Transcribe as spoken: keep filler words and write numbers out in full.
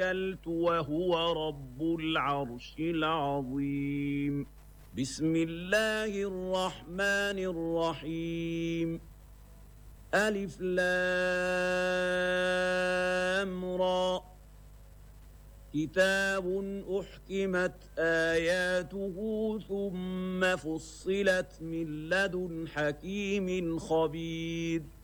توكلت وهو رب العرش العظيم. بسم الله الرحمن الرحيم. ألف لام را. كتاب أحكمت آياته ثم فصلت من لدن حكيم خبير.